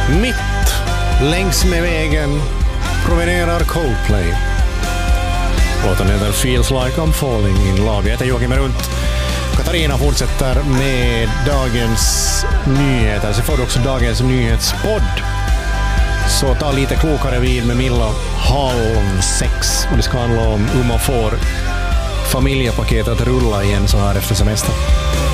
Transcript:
Mitt längs med vägen promenerar Coldplay. Låten heter Feels Like I'm Falling in Love. Jag heter Joakim Runt. Katarina fortsätter med dagens nyheter. Så får du också dagens nyhetspodd. Så ta lite klokare vid med Milla 5:30. Och det ska handla om hur man får familjepaketet att rulla igen så här efter semester.